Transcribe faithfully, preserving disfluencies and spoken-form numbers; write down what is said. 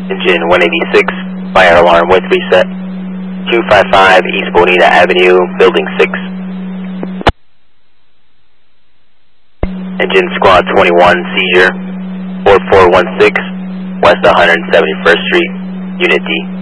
Engine one eighty-six, fire alarm with reset. two five five East Bonita Avenue, Building six. Engine Squad twenty-one, seizure, four four one six, West one hundred seventy-first Street, Unit D.